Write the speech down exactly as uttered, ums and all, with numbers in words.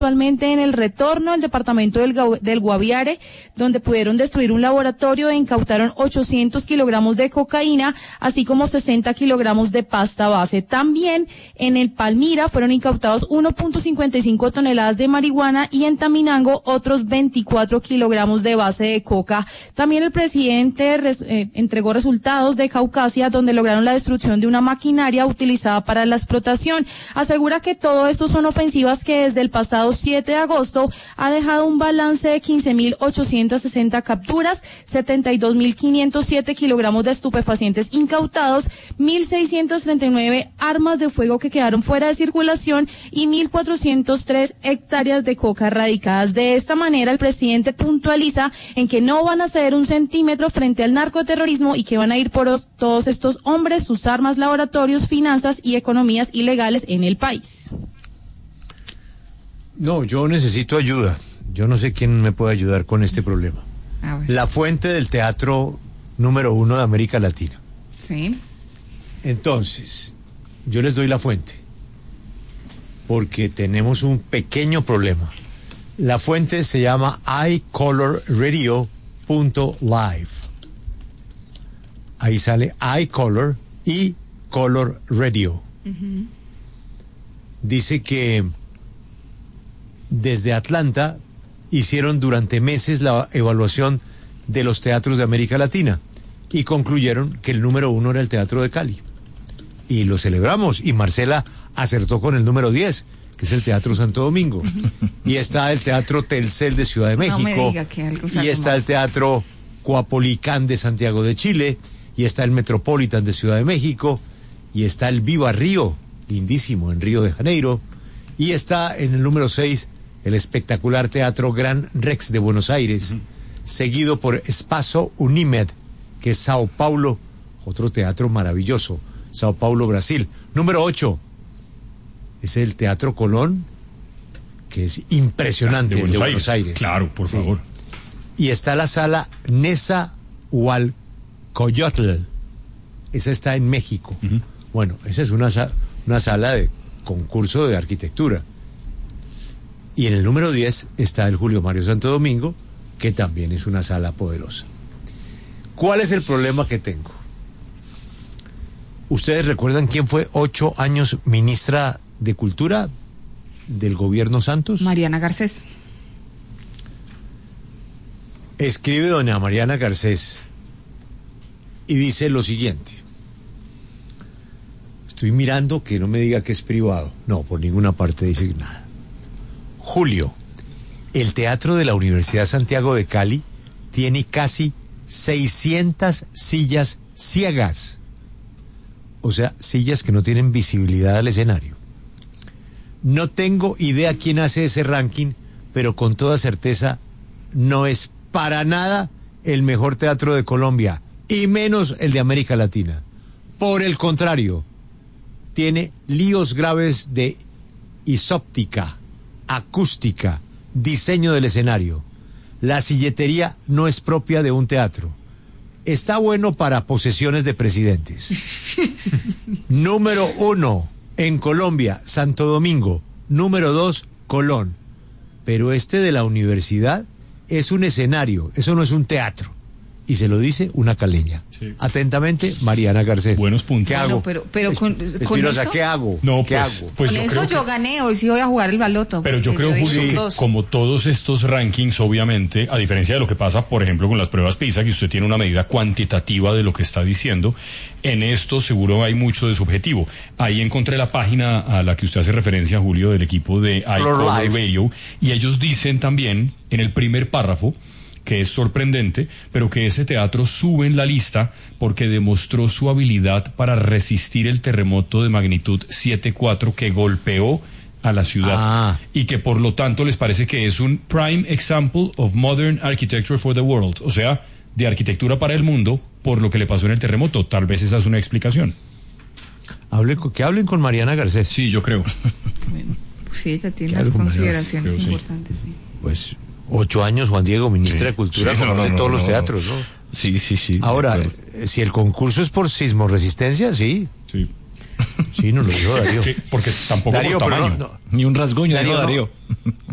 Actualmente en el Retorno, el departamento del, del Guaviare, donde pudieron destruir un laboratorio e incautaron ochocientos kilogramos de cocaína, así como sesenta kilogramos de pasta base. También en el Palmira fueron incautados uno punto cincuenta y cinco toneladas de marihuana y en Taminango otros veinticuatro kilogramos de base de coca. También el presidente res, eh, entregó resultados de Caucasia, donde lograron la destrucción de una maquinaria utilizada para la explotación. Asegura que todo esto son ofensivas que desde el pasado siete de agosto ha dejado un balance de quince mil ochocientas sesenta capturas, setenta y dos mil quinientos siete kilogramos de estupefacientes incautados, mil seiscientos treinta y nueve armas de fuego que quedaron fuera de circulación y mil cuatrocientos tres hectáreas de coca erradicadas. De esta manera, el presidente puntualiza en que no van a ceder un centímetro frente al narcoterrorismo y que van a ir por todos estos hombres, sus armas, laboratorios, finanzas y economías ilegales en el país. No, yo necesito ayuda. Yo no sé quién me puede ayudar con este problema. La fuente del teatro número uno de América Latina. Sí. Entonces, yo les doy la fuente, porque tenemos un pequeño problema. La fuente se llama i color radio punto live. Ahí sale iColor y Color Radio. Uh-huh. Dice que desde Atlanta hicieron durante meses la evaluación de los teatros de América Latina y concluyeron que el número uno era el Teatro de Cali. Y lo celebramos, y Marcela acertó con el número diez, que es el Teatro Santo Domingo. Y está el Teatro Telcel de Ciudad de México. No me diga que algo y está el Teatro Coapolicán de Santiago de Chile, y está el Metropolitan de Ciudad de México, y está el Viva Río, lindísimo, en Río de Janeiro, y está en el número seis el espectacular Teatro Gran Rex de Buenos Aires, uh-huh. seguido por Espaço Unimed, que es Sao Paulo, otro teatro maravilloso, Sao Paulo, Brasil. Número ocho es el Teatro Colón, que es impresionante, de Buenos, de Buenos Aires. Aires. Claro, por sí. favor. Y está la sala Nezahualcóyotl, esa está en México. Uh-huh. Bueno, esa es una, una sala de concurso de arquitectura. Y en el número diez está el Julio Mario Santo Domingo, que también es una sala poderosa. ¿Cuál es el problema que tengo? ¿Ustedes recuerdan quién fue ocho años ministra de Cultura del gobierno Santos? Mariana Garcés. Escribe doña Mariana Garcés y dice lo siguiente. Estoy mirando que no me diga que es privado. No, por ninguna parte dice nada. Julio, el Teatro de la Universidad Santiago de Cali tiene casi seiscientas sillas ciegas. O sea, sillas que no tienen visibilidad al escenario. No tengo idea quién hace ese ranking, pero con toda certeza no es para nada el mejor teatro de Colombia, y menos el de América Latina. Por el contrario, tiene líos graves de isóptica, acústica, diseño del escenario. La silletería no es propia de un teatro. Está bueno para posesiones de presidentes. Número uno, en Colombia, Santo Domingo. Número dos, Colón. Pero este de la universidad es un escenario, eso no es un teatro. Y se lo dice una caleña. Sí. Atentamente, Mariana Garcés. Buenos puntos. ¿Qué hago? Bueno, pero, pero con, es, con Espinosa, eso... ¿qué hago? No, ¿Qué pues, hago? Pues con yo eso creo yo que... gané, hoy sí voy a jugar el baloto. Pero yo creo, yo Julio, que como todos estos rankings, obviamente, a diferencia de lo que pasa, por ejemplo, con las pruebas PISA, que usted tiene una medida cuantitativa de lo que está diciendo, en esto seguro hay mucho de subjetivo. Ahí encontré la página a la que usted hace referencia, Julio, del equipo de iColor Radio, y ellos dicen también, en el primer párrafo, que es sorprendente, pero que ese teatro sube en la lista porque demostró su habilidad para resistir el terremoto de magnitud siete punto cuatro que golpeó a la ciudad, ah. y que por lo tanto les parece que es un prime example of modern architecture for the world, o sea, de arquitectura para el mundo por lo que le pasó en el terremoto. Tal vez esa es una explicación. Hable, que hablen con Mariana Garcés. Sí, yo creo. Bueno, pues sí, ella tiene las consideraciones creo, importantes, sí. sí. Pues... Ocho años, Juan Diego, ministra sí, de Cultura, sí, como no, de no, todos no, los no, teatros, ¿no? Sí, sí, sí. Ahora, eh, si el concurso es por sismoresistencia, sí. Sí. Sí, nos lo dijo Darío. Porque tampoco Darío, por tamaño. No, no. Ni un rasguño, Darío. Darío. No.